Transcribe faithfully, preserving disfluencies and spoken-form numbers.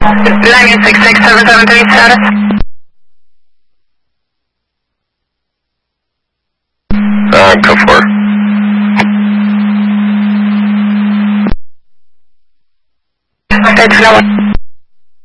nine six six seven seven three status. Uh, go for it. It's no one.